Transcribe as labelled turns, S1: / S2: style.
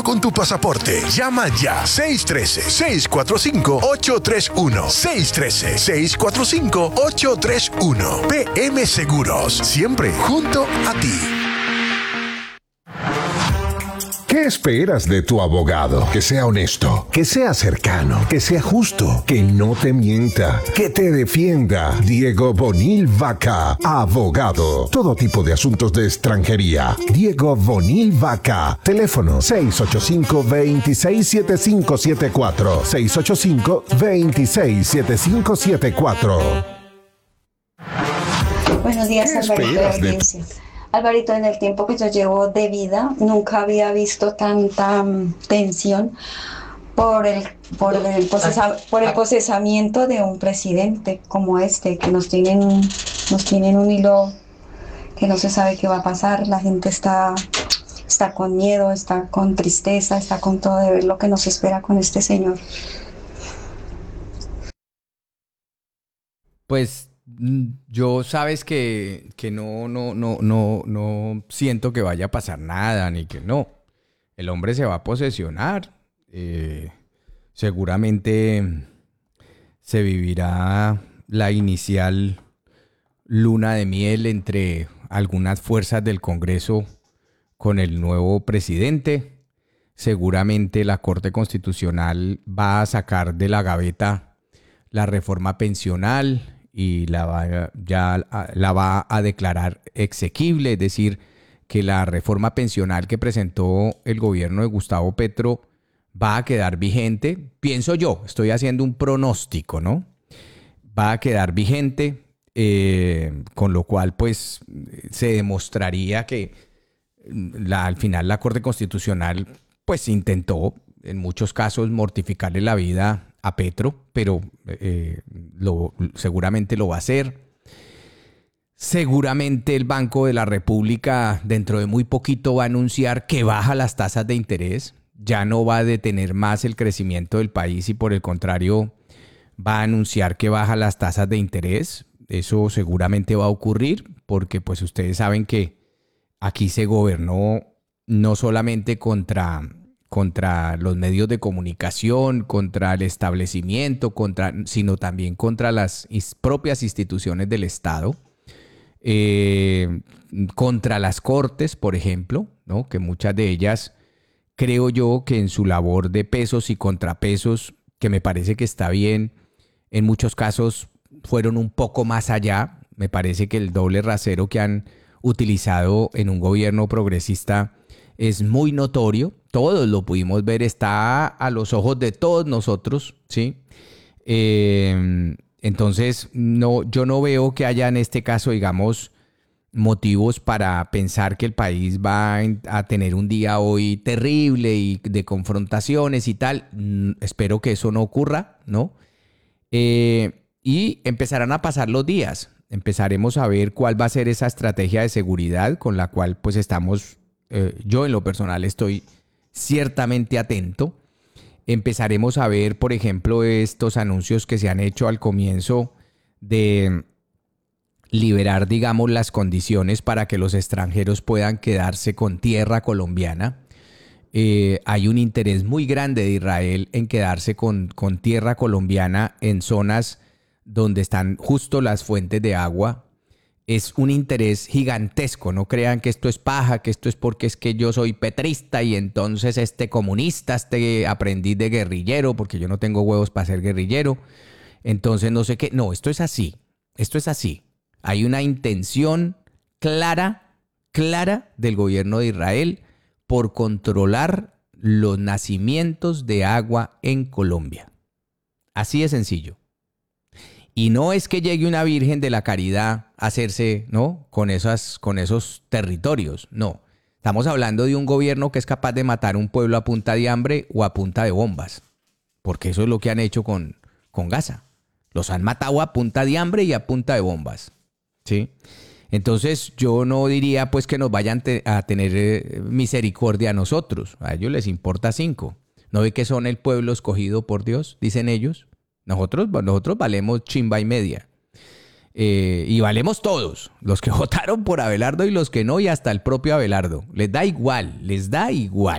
S1: Con tu pasaporte, llama ya 613-645-831. 613-645-831. PM Seguros, siempre junto a ti.
S2: ¿Qué esperas de tu abogado? Que sea honesto, que sea cercano, que sea justo, que no te mienta, que te defienda. Diego Bonil Vaca, abogado. Todo tipo de asuntos de extranjería. Diego Bonil Vaca. Teléfono 685-267574. 685-267574.
S3: Buenos días, Alvarito de audiencia. Alvarito, en el tiempo que yo llevo de vida, nunca había visto tanta tensión por el procesamiento de un presidente como este, que nos tienen un hilo que no se sabe qué va a pasar. La gente está con miedo, está con tristeza, está con todo de ver lo que nos espera con este señor.
S4: Pues yo sabes que no siento que vaya a pasar nada, ni que no. El hombre se va a posesionar. Seguramente se vivirá la inicial luna de miel entre algunas fuerzas del Congreso con el nuevo presidente. Seguramente la Corte Constitucional va a sacar de la gaveta la reforma pensional y la va a declarar exequible, es decir, que la reforma pensional que presentó el gobierno de Gustavo Petro va a quedar vigente. Pienso yo, estoy haciendo un pronóstico, ¿no? Va a quedar vigente, con lo cual pues se demostraría que al final la Corte Constitucional pues intentó en muchos casos mortificarle la vida a Petro, pero seguramente lo va a hacer. Seguramente el Banco de la República dentro de muy poquito va a anunciar que baja las tasas de interés. Ya no va a detener más el crecimiento del país y por el contrario va a anunciar que baja las tasas de interés. Eso seguramente va a ocurrir porque pues ustedes saben que aquí se gobernó no solamente contra los medios de comunicación, contra el establecimiento, sino también contra las propias instituciones del Estado, contra las cortes, por ejemplo, ¿no? Que muchas de ellas, creo yo, que en su labor de pesos y contrapesos, que me parece que está bien, en muchos casos fueron un poco más allá. Me parece que el doble rasero que han utilizado en un gobierno progresista es muy notorio. Todos lo pudimos ver, está a los ojos de todos nosotros, ¿sí? Entonces, yo no veo que haya en este caso, digamos, motivos para pensar que el país va a tener un día hoy terrible y de confrontaciones y tal. Espero que eso no ocurra, ¿no? Y empezarán a pasar los días. Empezaremos a ver cuál va a ser esa estrategia de seguridad con la cual pues estamos, yo en lo personal estoy ciertamente atento. Empezaremos a ver, por ejemplo, estos anuncios que se han hecho al comienzo de liberar, digamos, las condiciones para que los extranjeros puedan quedarse con tierra colombiana. Hay un interés muy grande de Israel en quedarse con tierra colombiana en zonas donde están justo las fuentes de agua. Es un interés gigantesco. No crean que esto es paja, que esto es porque es que yo soy petrista y entonces comunista, aprendiz de guerrillero, porque yo no tengo huevos para ser guerrillero. Entonces no sé qué. No, esto es así. Esto es así. Hay una intención clara del gobierno de Israel por controlar los nacimientos de agua en Colombia. Así de sencillo. Y no es que llegue una Virgen de la Caridad a hacerse, ¿no?, con esos territorios. No. Estamos hablando de un gobierno que es capaz de matar un pueblo a punta de hambre o a punta de bombas. Porque eso es lo que han hecho con Gaza. Los han matado a punta de hambre y a punta de bombas. ¿Sí? Entonces yo no diría pues que nos vayan a tener misericordia a nosotros. A ellos les importa 5. ¿No ve que son el pueblo escogido por Dios? Dicen ellos. Nosotros valemos chimba y media. Y valemos todos. Los que votaron por Abelardo y los que no, y hasta el propio Abelardo. Les da igual.